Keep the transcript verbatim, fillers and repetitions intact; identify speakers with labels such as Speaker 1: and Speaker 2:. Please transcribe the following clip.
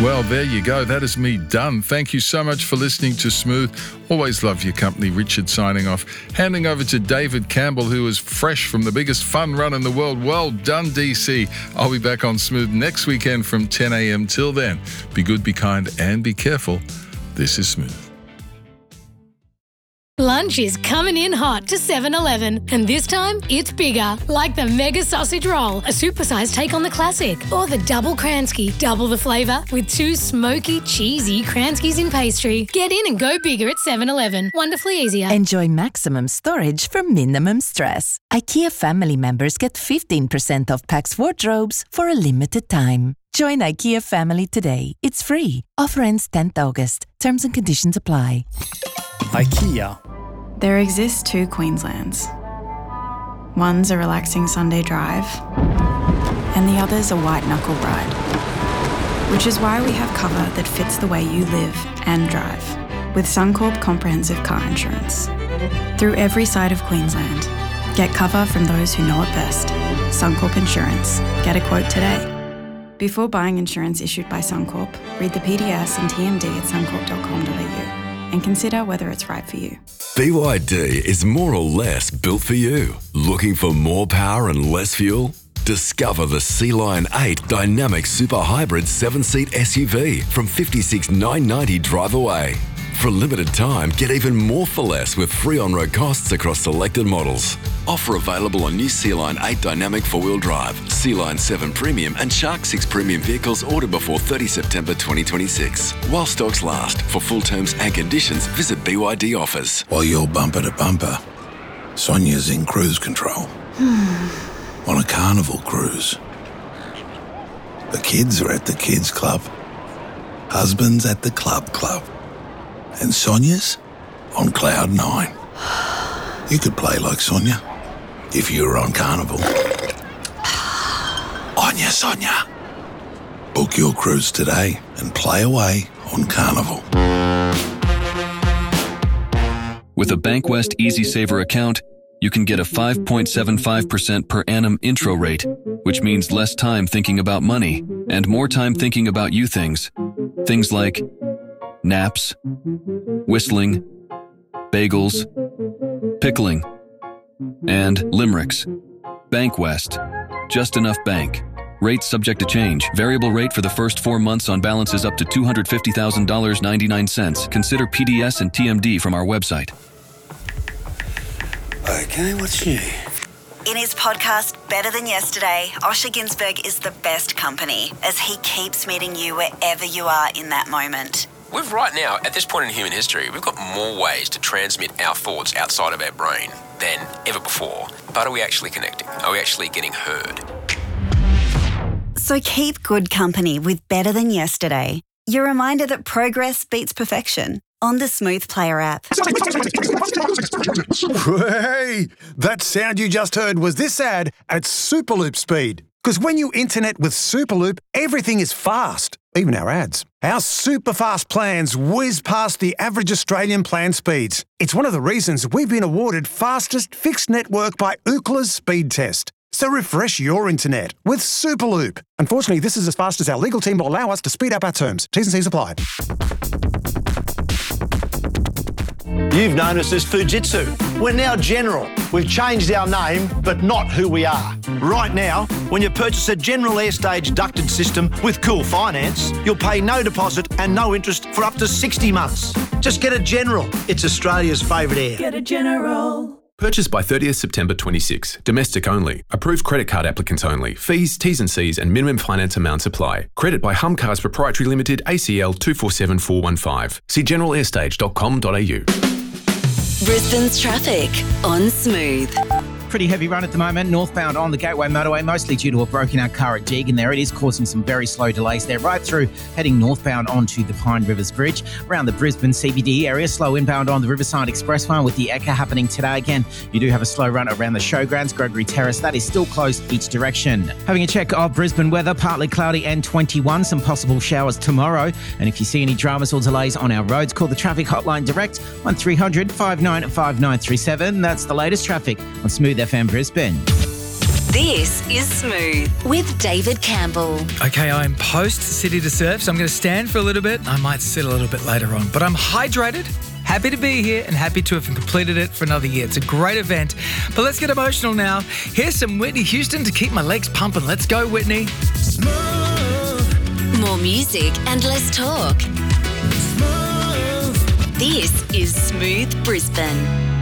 Speaker 1: Well, there you go. That is me done. Thank you so much for listening to Smooth. Always love your company. Richard signing off. Handing over to David Campbell, who is fresh from the biggest fun run in the world. Well done, D C. I'll be back on Smooth next weekend from ten a.m. Till then, be good, be kind, and be careful. This is Smooth.
Speaker 2: Lunch is coming in hot to seven eleven, and this time it's bigger, like the Mega Sausage Roll, a supersized take on the classic, or the Double Kransky, double the flavour with two smoky, cheesy Kranskys in pastry. Get in and go bigger at seven eleven. Wonderfully easier.
Speaker 3: Enjoy maximum storage for minimum stress. IKEA family members get fifteen percent off Pax wardrobes for a limited time. Join IKEA family today. It's free. Offer ends tenth August. Terms and conditions apply.
Speaker 4: IKEA.
Speaker 5: There exist two Queenslands. One's a relaxing Sunday drive, and the other's a white-knuckle ride. Which is why we have cover that fits the way you live and drive, with Suncorp Comprehensive Car Insurance. Through every side of Queensland, get cover from those who know it best. Suncorp Insurance. Get a quote today. Before buying insurance issued by Suncorp, read the P D S and T M D at suncorp dot com dot a u. and consider whether it's right for you.
Speaker 6: B Y D is more or less built for you. Looking for more power and less fuel? Discover the Sea-Lion eight Dynamic Super Hybrid seven-seat S U V from fifty-six thousand nine hundred ninety dollars drive away. For a limited time, get even more for less with free on-road costs across selected models. Offer available on new Sea-Lion eight Dynamic four-wheel drive, Sea-Lion seven Premium and Shark six Premium vehicles ordered before thirtieth September twenty twenty-six. While stocks last. For full terms and conditions, visit B Y D offers.
Speaker 7: While you're bumper to bumper, Sonia's in cruise control. On a carnival cruise. The kids are at the kids club. Husband's at the club club. And Sonia's on cloud nine. You could play like Sonia if you were on Carnival. Onya Sonia. Book your cruise today and play away on Carnival.
Speaker 8: With a Bankwest Easy Saver account, you can get a five point seven five percent per annum intro rate, which means less time thinking about money and more time thinking about you things. Things like naps, whistling, bagels, pickling, and limericks. Bankwest. Just enough bank. Rates subject to change. Variable rate for the first four months on balances up to two hundred fifty thousand dollars and ninety-nine cents. Consider P D S and T M D from our website.
Speaker 7: Okay, what's new?
Speaker 9: In his podcast, Better Than Yesterday, Osher Ginsberg is the best company as he keeps meeting you wherever you are in that moment.
Speaker 10: We've right now, at this point in human history, we've got more ways to transmit our thoughts outside of our brain than ever before. But are we actually connecting? Are we actually getting heard?
Speaker 9: So keep good company with Better Than Yesterday. Your reminder that progress beats perfection on the Smooth Player app.
Speaker 11: Hey, that sound you just heard was this ad at Superloop speed. Because when you internet with Superloop, everything is fast, even our ads. Our super fast plans whiz past the average Australian plan speeds. It's one of the reasons we've been awarded fastest fixed network by Ookla's speed test. So refresh your internet with Superloop. Unfortunately, this is as fast as our legal team will allow us to speed up our terms. T's and C's apply.
Speaker 12: You've known us as Fujitsu. We're now General. We've changed our name, but not who we are. Right now, when you purchase a General Airstage ducted system with Cool Finance, you'll pay no deposit and no interest for up to sixty months. Just get a General. It's Australia's favourite air.
Speaker 13: Get a General.
Speaker 14: Purchase by thirtieth September twenty-six. Domestic only. Approved credit card applicants only. Fees, T's and C's and minimum finance amounts apply. Credit by Humcars Proprietary Limited, A C L two four seven four one five. See general airstage dot com dot a u.
Speaker 15: Brisbane's traffic on Smooth.
Speaker 16: Pretty heavy run at the moment, northbound on the Gateway Motorway, mostly due to a broken out car at Deagon there. It is causing some very slow delays there, right through heading northbound onto the Pine Rivers Bridge. Around the Brisbane C B D area, slow inbound on the Riverside Expressway with the Ekka happening today. Again, you do have a slow run around the Showgrounds, Gregory Terrace. That is still closed each direction. Having a check of Brisbane weather, partly cloudy and twenty-one, some possible showers tomorrow. And if you see any dramas or delays on our roads, call the traffic hotline direct, one three hundred five nine five nine three seven. That's the latest traffic on Smooth F M Brisbane.
Speaker 15: This is Smooth with David Campbell.
Speaker 13: Okay, I'm post City to Surf, so I'm going to stand for a little bit. I might sit a little bit later on, but I'm hydrated, happy to be here, and happy to have completed it for another year. It's a great event, but let's get emotional now. Here's some Whitney Houston to keep my legs pumping. Let's go, Whitney.
Speaker 15: Smooth. More music and less talk. Smooth. This is Smooth Brisbane.